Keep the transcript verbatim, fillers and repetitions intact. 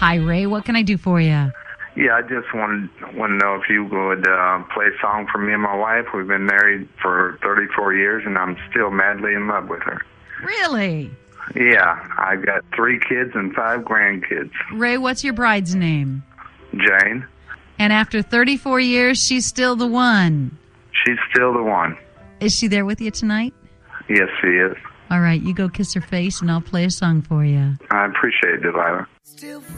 Hi, Ray. What can I do for you? Yeah, I just wanted want to know if you would uh, play a song for me and my wife. We've been married for thirty-four years, and I'm still madly in love with her. Really? Yeah, I've got three kids and five grandkids. Ray, what's your bride's name? Jane. And after thirty-four years, she's still the one. She's still the one. Is she there with you tonight? Yes, she is. All right, you go kiss her face, and I'll play a song for you. I appreciate it, Delilah.